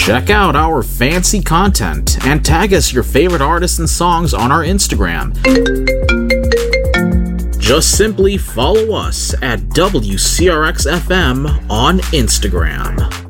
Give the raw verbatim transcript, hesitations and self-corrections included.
Check out our fancy content and tag us your favorite artists and songs on our Instagram. Just simply follow us at W C R X F M on Instagram.